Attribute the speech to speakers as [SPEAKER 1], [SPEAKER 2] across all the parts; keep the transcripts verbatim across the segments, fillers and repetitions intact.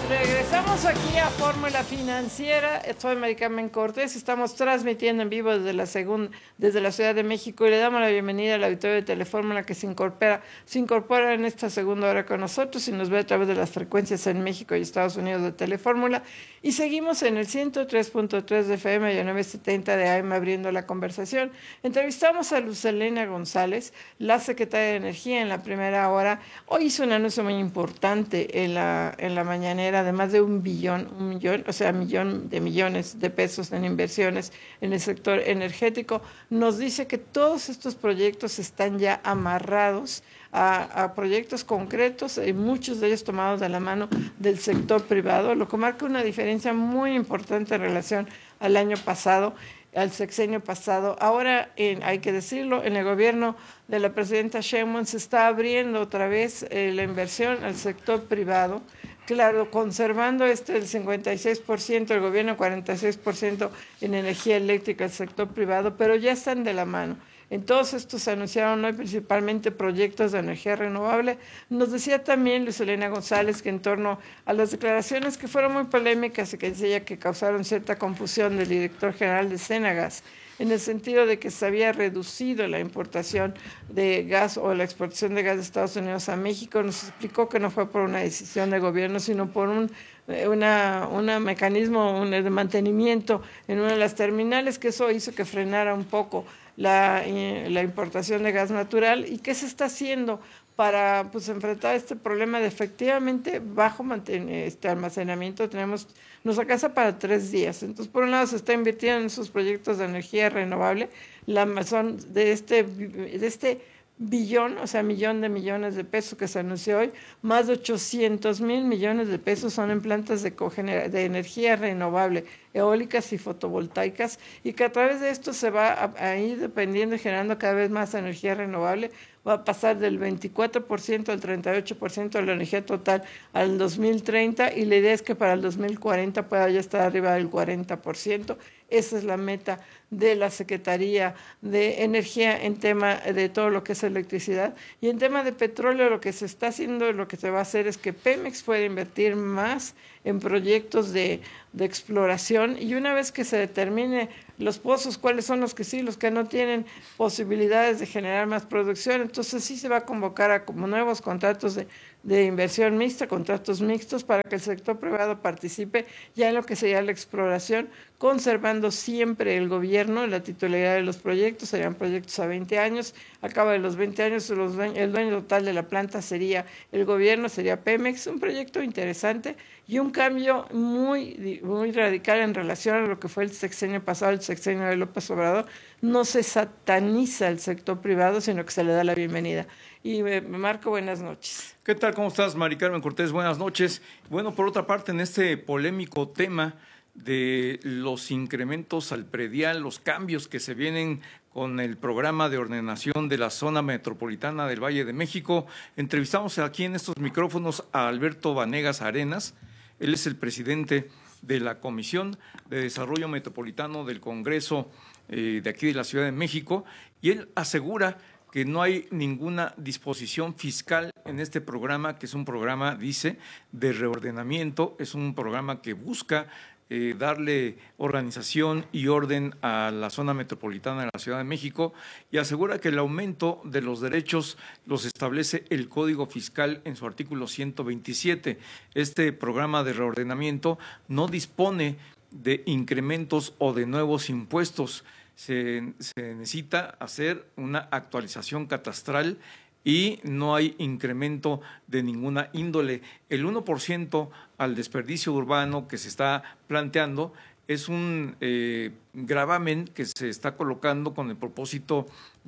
[SPEAKER 1] Regresamos aquí a Fórmula Financiera. Soy Mari Carmen Cortés. Estamos transmitiendo en vivo desde la segunda, desde la Ciudad de México y le damos la bienvenida al auditorio de Telefórmula que se incorpora, se incorpora en esta segunda hora con nosotros y nos ve a través de las frecuencias en México y Estados Unidos de Telefórmula. Y seguimos en el ciento tres punto tres de F M y a novecientos setenta de A M abriendo la conversación. Entrevistamos a Luz Helena González, la secretaria de Energía, en la primera hora. Hoy hizo un anuncio muy importante en la, en la mañanera, de más de un billón, un millón, o sea, millón de millones de pesos en inversiones en el sector energético. Nos dice que todos estos proyectos están ya amarrados a, a proyectos concretos y muchos de ellos tomados de la mano del sector privado, lo que marca una diferencia muy importante en relación al año pasado, al sexenio pasado. Ahora, en, hay que decirlo, en el gobierno de la presidenta Sheinbaum se está abriendo otra vez eh, la inversión al sector privado. Claro, conservando este el cincuenta y seis por ciento, el gobierno cuarenta y seis por ciento en energía eléctrica, el sector privado, pero ya están de la mano. En todos estos se anunciaron hoy principalmente proyectos de energía renovable. Nos decía también Luz Helena González que en torno a las declaraciones que fueron muy polémicas y que decía que causaron cierta confusión del director general de Senagas, en el sentido de que se había reducido la importación de gas o la exportación de gas de Estados Unidos a México. Nos explicó que no fue por una decisión de gobierno, sino por un una, una mecanismo un, de mantenimiento en una de las terminales, que eso hizo que frenara un poco la, la importación de gas natural. ¿Y qué se está haciendo para pues enfrentar este problema de efectivamente bajo este almacenamiento? Tenemos, nos alcanza para tres días. Entonces, por un lado, se está invirtiendo en esos proyectos de energía renovable, la son de este, de este billón, o sea, millón de millones de pesos que se anunció hoy, más de ochocientos mil millones de pesos son en plantas de, de energía renovable, eólicas y fotovoltaicas, y que a través de esto se va a, a ir dependiendo y generando cada vez más energía renovable. Va a pasar del veinticuatro por ciento al treinta y ocho por ciento de la energía total al dos mil treinta, y la idea es que para el dos mil cuarenta pueda ya estar arriba del cuarenta por ciento. Esa es la meta de la Secretaría de Energía en tema de todo lo que es electricidad. Y en tema de petróleo, lo que se está haciendo, lo que se va a hacer es que Pemex pueda invertir más en proyectos de, de exploración, y una vez que se determine los pozos, cuáles son los que sí, los que no tienen posibilidades de generar más producción, entonces sí se va a convocar a como nuevos contratos de, de inversión mixta, contratos mixtos, para que el sector privado participe ya en lo que sería la exploración, conservando siempre el gobierno la titularidad de los proyectos. Serían proyectos a veinte años, a cabo de los veinte años los dueños, el dueño total de la planta sería el gobierno, sería Pemex. Un proyecto interesante y un cambio muy, muy radical en relación a lo que fue el sexenio pasado, el sexenio de López Obrador. No se sataniza el sector privado, sino que se le da la bienvenida. Y eh, Marco, buenas noches.
[SPEAKER 2] ¿Qué tal? ¿Cómo estás, Mari Carmen Cortés? Buenas noches. Bueno, por otra parte, en este polémico tema de los incrementos al predial, los cambios que se vienen con el programa de ordenación de la zona metropolitana del Valle de México, entrevistamos aquí en estos micrófonos a Alberto Vanegas Arenas. Él es el presidente de la Comisión de Desarrollo Metropolitano del Congreso eh, de aquí de la Ciudad de México, y él asegura que no hay ninguna disposición fiscal en este programa, que es un programa, dice, de reordenamiento, es un programa que busca Eh, darle organización y orden a la zona metropolitana de la Ciudad de México, y asegura que el aumento de los derechos los establece el Código Fiscal en su artículo ciento veintisiete. Este programa de reordenamiento no dispone de incrementos o de nuevos impuestos. Se, se necesita hacer una actualización catastral y no hay incremento de ninguna índole. El uno por ciento al desperdicio urbano que se está planteando es un eh, gravamen que se está colocando con el propósito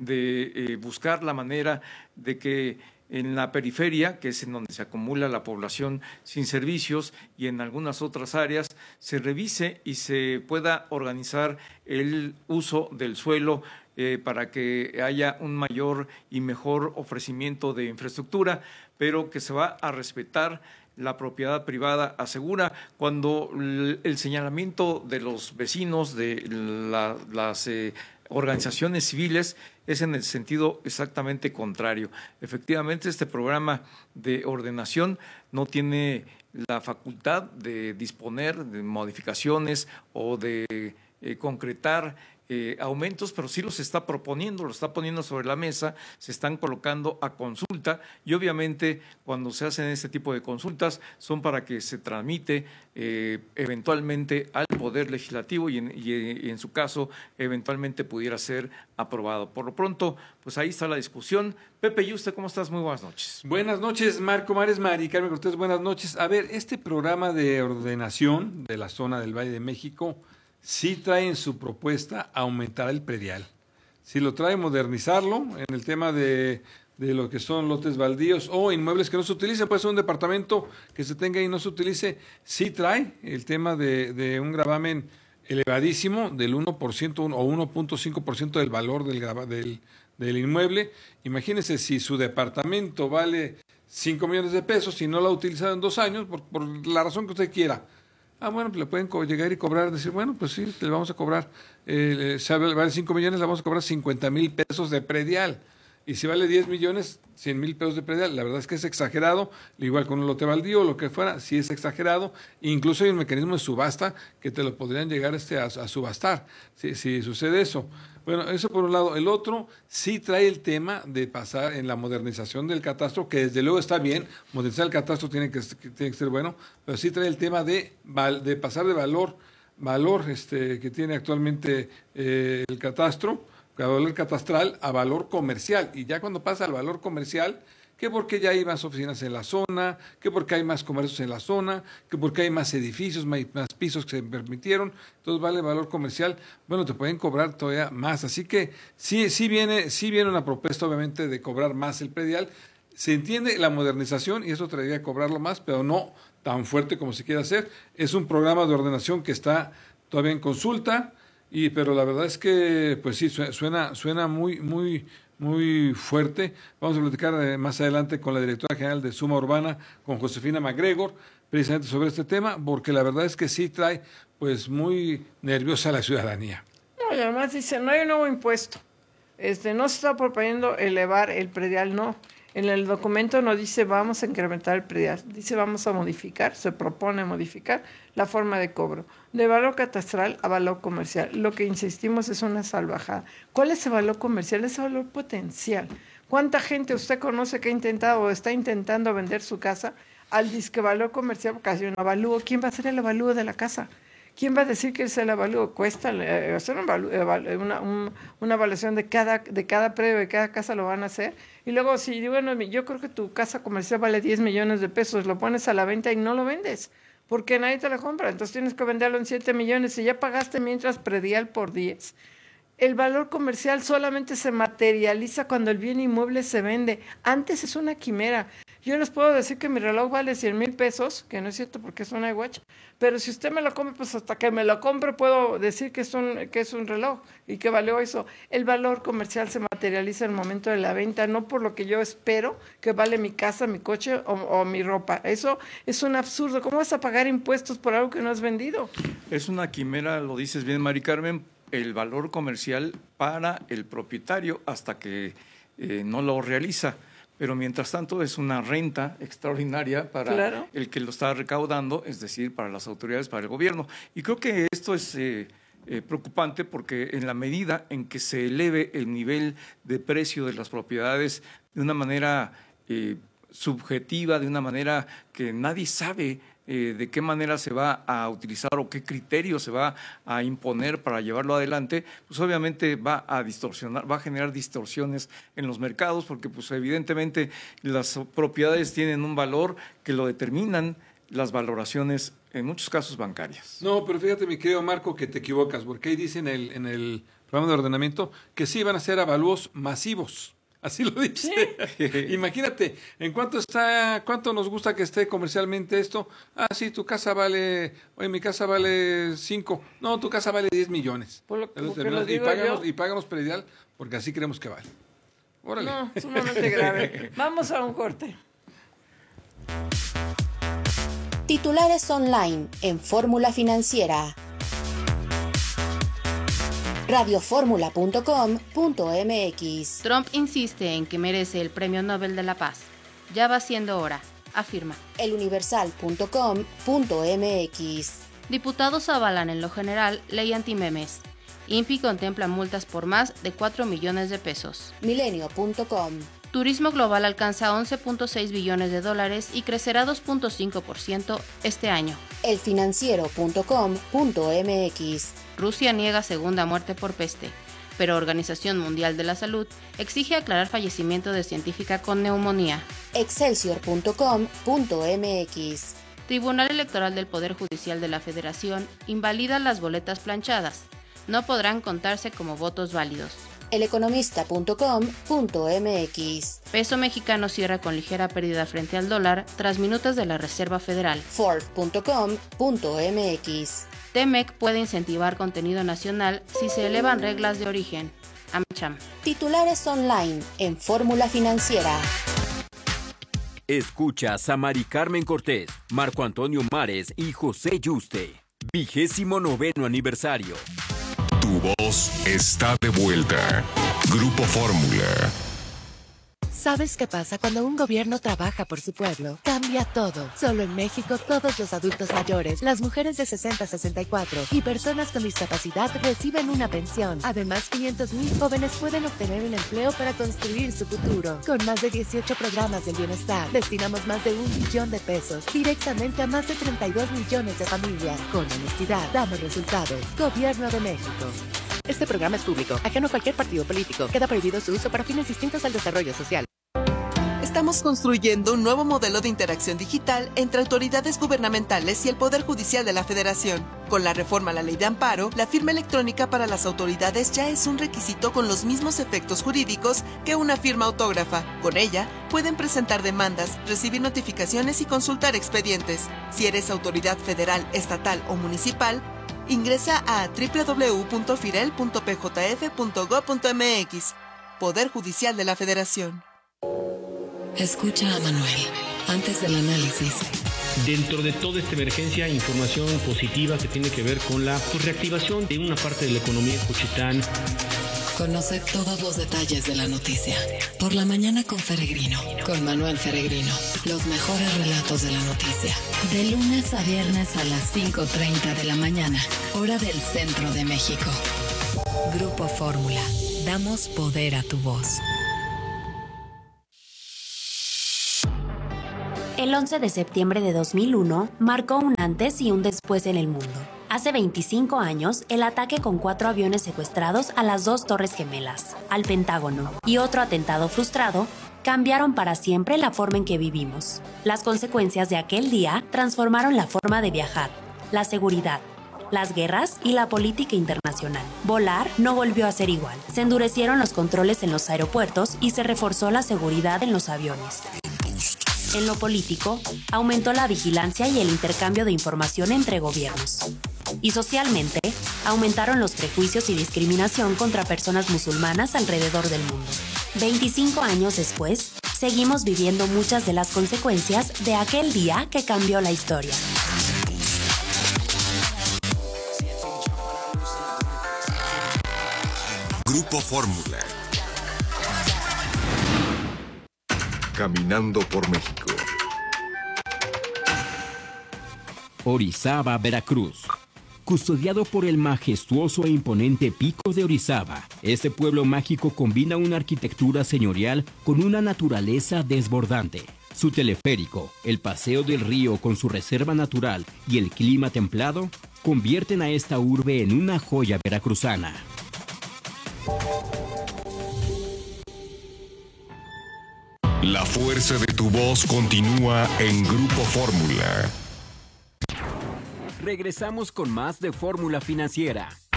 [SPEAKER 2] de eh, buscar la manera de que en la periferia, que es en donde se acumula la población sin servicios, y en algunas otras áreas, se revise y se pueda organizar el uso del suelo eh, para que haya un mayor y mejor ofrecimiento de infraestructura, pero que se va a respetar la propiedad privada, asegura, cuando el señalamiento de los vecinos de la, las eh, organizaciones civiles, es en el sentido exactamente contrario. Efectivamente, este programa de ordenación no tiene la facultad de disponer de modificaciones o de eh, concretar Eh, aumentos, pero sí los está proponiendo, los está poniendo sobre la mesa, se están colocando a consulta y obviamente cuando se hacen este tipo de consultas son para que se tramite eh, eventualmente al Poder Legislativo y en, y, y en su caso eventualmente pudiera ser aprobado. Por lo pronto, pues ahí está la discusión. Pepe Yuste, ¿cómo estás? Muy buenas noches.
[SPEAKER 3] Buenas noches, Marco Mares, Mari Carmen Cortés, buenas noches. A ver, este programa de ordenación de la zona del Valle de México sí trae en su propuesta aumentar el predial. Sí lo trae modernizarlo en el tema de, de lo que son lotes baldíos o inmuebles que no se utilicen, puede ser un departamento que se tenga y no se utilice. Sí trae el tema de, de un gravamen elevadísimo del uno por ciento o uno punto cinco por ciento del valor del, del, del inmueble. Imagínense si su departamento vale cinco millones de pesos y no lo ha utilizado en dos años, por, por la razón que usted quiera. Ah, bueno, pues le pueden llegar y cobrar, decir, bueno, pues sí, le vamos a cobrar, eh, si vale cinco millones, le vamos a cobrar cincuenta mil pesos de predial. Y si vale diez millones, cien mil pesos de predial. La verdad es que es exagerado, igual con un lote baldío o lo que fuera, sí es exagerado. Incluso hay un mecanismo de subasta que te lo podrían llegar este a, a subastar, si, si sucede eso. Bueno, eso por un lado. El otro sí trae el tema de pasar en la modernización del catastro, que desde luego está bien, modernizar el catastro tiene que, tiene que ser bueno, pero sí trae el tema de, de pasar de valor, valor este, que tiene actualmente eh, el catastro, valor catastral a valor comercial. Y ya cuando pasa al valor comercial, que porque ya hay más oficinas en la zona, que porque hay más comercios en la zona, que porque hay más edificios, más, más pisos que se permitieron, entonces vale valor comercial, bueno, te pueden cobrar todavía más. Así que sí, sí viene, sí viene una propuesta obviamente de cobrar más el predial. Se entiende la modernización y eso traería a cobrarlo más, pero no tan fuerte como se quiere hacer. Es un programa de ordenación que está todavía en consulta, y pero la verdad es que pues sí, suena, suena muy, muy, muy fuerte. Vamos a platicar eh, más adelante con la directora general de Suma Urbana, con Josefina MacGregor, precisamente sobre este tema, porque la verdad es que sí trae pues muy nerviosa a la ciudadanía.
[SPEAKER 1] No, y además dice, no hay un nuevo impuesto. Este, no se está proponiendo elevar el predial, no. En el documento no dice vamos a incrementar el predial, dice vamos a modificar, se propone modificar la forma de cobro, de valor catastral a valor comercial. Lo que insistimos es una salvajada. ¿Cuál es el valor comercial? Es el valor potencial. ¿Cuánta gente usted conoce que ha intentado o está intentando vender su casa al disque valor comercial? Porque hay un avalúo. ¿Quién va a hacer el avalúo de la casa? ¿Quién va a decir que es el avalúo? Cuesta eh, hacer un avalúo, una, un, una evaluación de cada, de cada predio, de cada casa lo van a hacer. Y luego, si bueno, yo creo que tu casa comercial vale diez millones de pesos, lo pones a la venta y no lo vendes, porque nadie te la compra. Entonces tienes que venderlo en siete millones y ya pagaste mientras predial por diez. El valor comercial solamente se materializa cuando el bien inmueble se vende. Antes es una quimera. Yo les puedo decir que mi reloj vale cien mil pesos, que no es cierto porque es una iWatch, pero si usted me lo compra, pues hasta que me lo compre puedo decir que es un, que es un reloj y que valió eso. El valor comercial se materializa en el momento de la venta, no por lo que yo espero que vale mi casa, mi coche o, o mi ropa. Eso es un absurdo. ¿Cómo vas a pagar impuestos por algo que no has vendido?
[SPEAKER 2] Es una quimera, lo dices bien, Mari Carmen, el valor comercial para el propietario hasta que eh, no lo realiza. Pero mientras tanto es una renta extraordinaria para claro. el que lo está recaudando, es decir, para las autoridades, para el gobierno. Y creo que esto es eh, eh, preocupante porque en la medida en que se eleve el nivel de precio de las propiedades de una manera eh, subjetiva, de una manera que nadie sabe eh, de qué manera se va a utilizar o qué criterio se va a imponer para llevarlo adelante, pues obviamente va a distorsionar, va a generar distorsiones en los mercados, porque pues evidentemente las propiedades tienen un valor que lo determinan las valoraciones, en muchos casos bancarias.
[SPEAKER 3] No, pero fíjate, mi querido Marco, que te equivocas, porque ahí dice en el, en el programa de ordenamiento que sí van a ser avalúos masivos. Así lo dice. ¿Sí? Imagínate, ¿en cuánto está, cuánto nos gusta que esté comercialmente esto? Ah, sí, tu casa vale, oye, mi casa vale cinco. No, tu casa vale diez millones.
[SPEAKER 1] Por lo,
[SPEAKER 3] lo
[SPEAKER 1] lo
[SPEAKER 3] y, páganos, y páganos predial, porque así creemos que vale. Órale.
[SPEAKER 1] No, sumamente grave. Vamos a un corte.
[SPEAKER 4] Titulares online en Fórmula Financiera. radio fórmula punto com punto m x.
[SPEAKER 5] Trump insiste en que merece el Premio Nobel de la Paz. Ya va siendo hora, afirma.
[SPEAKER 4] el universal punto com punto m x.
[SPEAKER 5] Diputados avalan en lo general ley antimemes. I N P I contempla multas por más de cuatro millones de pesos.
[SPEAKER 4] milenio punto com.
[SPEAKER 5] Turismo global alcanza once punto seis billones de dólares y crecerá dos punto cinco por ciento este año.
[SPEAKER 4] el financiero punto com punto m x.
[SPEAKER 5] Rusia niega segunda muerte por peste, pero Organización Mundial de la Salud exige aclarar fallecimiento de científica con neumonía.
[SPEAKER 4] excelsior punto com punto m x.
[SPEAKER 5] Tribunal Electoral del Poder Judicial de la Federación invalida las boletas planchadas. No podrán contarse como votos válidos.
[SPEAKER 4] el economista punto com punto m x.
[SPEAKER 5] Peso mexicano cierra con ligera pérdida frente al dólar tras minutas de la Reserva Federal.
[SPEAKER 4] forbes punto com punto m x.
[SPEAKER 5] T M E C puede incentivar contenido nacional si se elevan reglas de origen. AmCham.
[SPEAKER 4] Titulares online en Fórmula Financiera.
[SPEAKER 6] Escuchas a Mari Carmen Cortés, Marco Antonio Mares y José Yuste. Vigésimo noveno aniversario.
[SPEAKER 7] Tu voz está de vuelta. Grupo Fórmula.
[SPEAKER 8] ¿Sabes qué pasa cuando un gobierno trabaja por su pueblo? Cambia todo. Solo en México, todos los adultos mayores, las mujeres de sesenta a sesenta y cuatro y personas con discapacidad reciben una pensión. Además, quinientos mil jóvenes pueden obtener un empleo para construir su futuro. Con más de dieciocho programas de bienestar, destinamos más de un billón de pesos directamente a más de treinta y dos millones de familias. Con honestidad, damos resultados. Gobierno de México. Este programa es público, ajeno a cualquier partido político. Queda prohibido su uso para fines distintos al desarrollo social.
[SPEAKER 9] Estamos construyendo un nuevo modelo de interacción digital entre autoridades gubernamentales y el Poder Judicial de la Federación. Con la reforma a la Ley de Amparo, la firma electrónica para las autoridades ya es un requisito con los mismos efectos jurídicos que una firma autógrafa. Con ella, pueden presentar demandas, recibir notificaciones y consultar expedientes. Si eres autoridad federal, estatal o municipal, ingresa a doble u doble u doble u punto firel punto p j f punto gob punto m x. Poder Judicial de la Federación.
[SPEAKER 10] Escucha a Manuel antes del análisis.
[SPEAKER 11] Dentro de toda esta emergencia, información positiva que tiene que ver con la pues, reactivación de una parte de la economía en Juchitán.
[SPEAKER 10] Conoce todos los detalles de la noticia. Por la mañana con Feregrino, con Manuel Feregrino. Los mejores relatos de la noticia. De lunes a viernes a las cinco treinta de la mañana, hora del centro de México. Grupo Fórmula. Damos poder a tu voz.
[SPEAKER 12] El once de septiembre de dos mil uno marcó un antes y un después en el mundo. Hace veinticinco años, el ataque con cuatro aviones secuestrados a las dos Torres Gemelas, al Pentágono, y otro atentado frustrado, cambiaron para siempre la forma en que vivimos. Las consecuencias de aquel día transformaron la forma de viajar, la seguridad, las guerras y la política internacional. Volar no volvió a ser igual. Se endurecieron los controles en los aeropuertos y se reforzó la seguridad en los aviones. En lo político, aumentó la vigilancia y el intercambio de información entre gobiernos. Y socialmente, aumentaron los prejuicios y discriminación contra personas musulmanas alrededor del mundo. veinticinco años después, seguimos viviendo muchas de las consecuencias de aquel día que cambió la historia.
[SPEAKER 7] Grupo Fórmula. Caminando por México.
[SPEAKER 13] Orizaba, Veracruz. Custodiado por el majestuoso e imponente Pico de Orizaba, este pueblo mágico combina una arquitectura señorial con una naturaleza desbordante. Su teleférico, el paseo del río con su reserva natural y el clima templado convierten a esta urbe en una joya veracruzana.
[SPEAKER 7] La fuerza de tu voz continúa en Grupo Fórmula.
[SPEAKER 6] Regresamos con más de Fórmula Financiera.